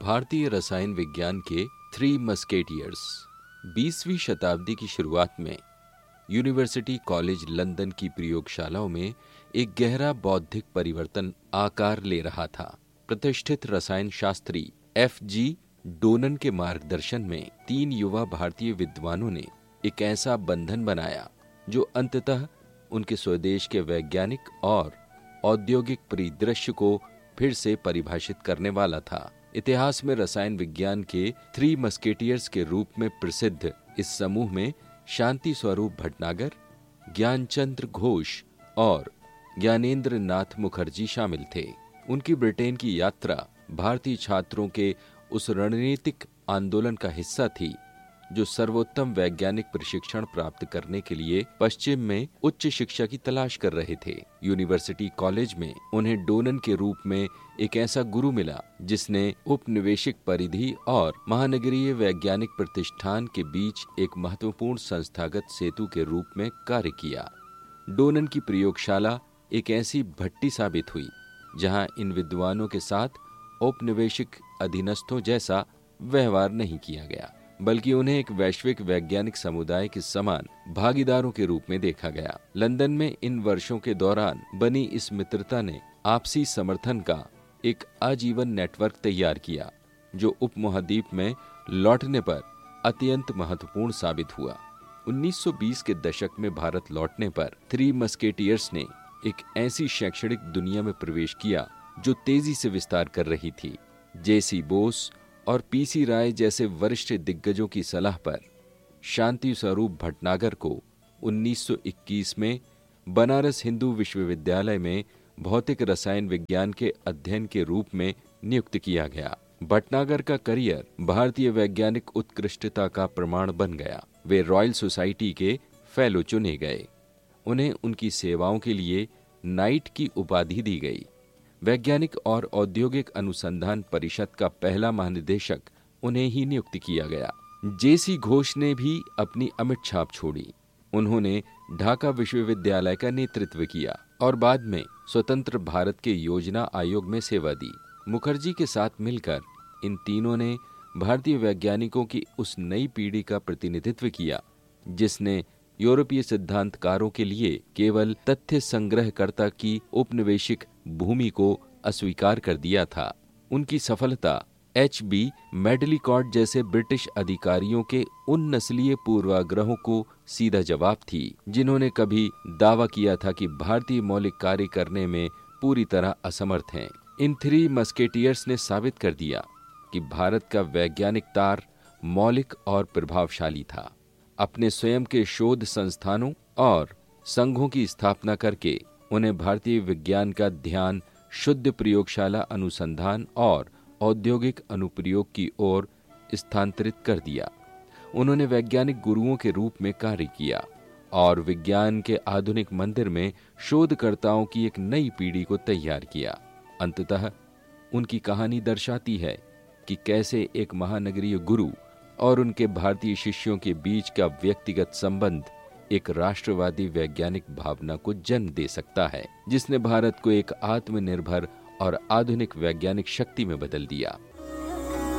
भारतीय रसायन विज्ञान के थ्री मस्केटियर्स। 20वीं शताब्दी की शुरुआत में यूनिवर्सिटी कॉलेज लंदन की प्रयोगशालाओं में एक गहरा बौद्धिक परिवर्तन आकार ले रहा था। प्रतिष्ठित रसायन शास्त्री F.G. डोनन के मार्गदर्शन में 3 युवा भारतीय विद्वानों ने एक ऐसा बंधन बनाया जो अंततः उनके स्वदेश के वैज्ञानिक और औद्योगिक परिदृश्य को फिर से परिभाषित करने वाला था। इतिहास में रसायन विज्ञान के थ्री मस्केटियर्स के रूप में प्रसिद्ध इस समूह में शांति स्वरूप भटनागर, ज्ञानचंद्र घोष और ज्ञानेंद्र नाथ मुखर्जी शामिल थे। उनकी ब्रिटेन की यात्रा भारतीय छात्रों के उस रणनीतिक आंदोलन का हिस्सा थी जो सर्वोत्तम वैज्ञानिक प्रशिक्षण प्राप्त करने के लिए पश्चिम में उच्च शिक्षा की तलाश कर रहे थे। यूनिवर्सिटी कॉलेज में उन्हें डोनन के रूप में एक ऐसा गुरु मिला जिसने उपनिवेशिक परिधि और महानगरीय वैज्ञानिक प्रतिष्ठान के बीच एक महत्वपूर्ण संस्थागत सेतु के रूप में कार्य किया। डोनन की प्रयोगशाला एक ऐसी भट्टी साबित हुई जहां इन विद्वानों के साथ औपनिवेशिक अधीनस्थों जैसा व्यवहार नहीं किया गया, बल्कि उन्हें एक वैश्विक वैज्ञानिक समुदाय के समान भागीदारों के रूप में देखा गया। लंदन में इन वर्षों के दौरान बनी इस मित्रता ने आपसी समर्थन का एक आजीवन नेटवर्क तैयार किया जो उपमहाद्वीप में लौटने पर अत्यंत महत्वपूर्ण साबित हुआ। 1920 के दशक में भारत लौटने पर थ्री मस्केटियर्स ने एक ऐसी शैक्षणिक दुनिया में प्रवेश किया जो तेजी से विस्तार कर रही थी। J.C. बोस और P.C. राय जैसे वरिष्ठ दिग्गजों की सलाह पर शांति स्वरूप भटनागर को 1921 में बनारस हिंदू विश्वविद्यालय में भौतिक रसायन विज्ञान के अध्ययन के रूप में नियुक्त किया गया। भटनागर का करियर भारतीय वैज्ञानिक उत्कृष्टता का प्रमाण बन गया। वे रॉयल सोसाइटी के फेलो चुने गए। उन्हें उनकी सेवाओं के लिए नाइट की उपाधि दी गई। वैज्ञानिक और औद्योगिक अनुसंधान परिषद का पहला महानिदेशक उन्हें ही नियुक्त किया गया। J.C. घोष ने भी अपनी अमिट छाप छोड़ी। उन्होंने ढाका विश्वविद्यालय का नेतृत्व किया और बाद में स्वतंत्र भारत के योजना आयोग में सेवा दी। मुखर्जी के साथ मिलकर इन तीनों ने भारतीय वैज्ञानिकों की उस नई पीढ़ी का प्रतिनिधित्व किया जिसने यूरोपीय सिद्धांतकारों के लिए केवल तथ्य संग्रहकर्ता की उपनिवेशिक भूमि को अस्वीकार कर दिया था। उनकी सफलता H.B. मेडलिकॉट जैसे ब्रिटिश अधिकारियों के उन नस्लीय पूर्वाग्रहों को सीधा जवाब थी जिन्होंने कभी दावा किया था कि भारतीय मौलिक कार्य करने में पूरी तरह असमर्थ हैं। इन थ्री मस्केटियर्स ने साबित कर दिया कि भारत का वैज्ञानिक तार मौलिक और प्रभावशाली था। अपने स्वयं के शोध संस्थानों और संघों की स्थापना करके उन्हें भारतीय विज्ञान का ध्यान शुद्ध प्रयोगशाला अनुसंधान और औद्योगिक अनुप्रयोग की ओर स्थानांतरित कर दिया। उन्होंने वैज्ञानिक गुरुओं के रूप में कार्य किया और विज्ञान के आधुनिक मंदिर में शोधकर्ताओं की एक नई पीढ़ी को तैयार किया। अंततः उनकी कहानी दर्शाती है कि कैसे एक महानगरीय गुरु और उनके भारतीय शिष्यों के बीच का व्यक्तिगत संबंध एक राष्ट्रवादी वैज्ञानिक भावना को जन्म दे सकता है जिसने भारत को एक आत्मनिर्भर और आधुनिक वैज्ञानिक शक्ति में बदल दिया।